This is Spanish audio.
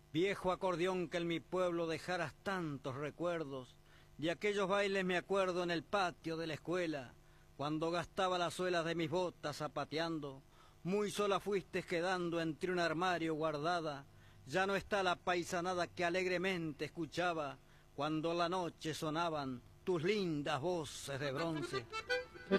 Viejo acordeón que en mi pueblo dejaras tantos recuerdos, de aquellos bailes me acuerdo en el patio de la escuela, cuando gastaba las suelas de mis botas zapateando, muy sola fuiste quedando entre un armario guardada, ya no está la paisanada que alegremente escuchaba, cuando la noche sonaban tus lindas voces de bronce.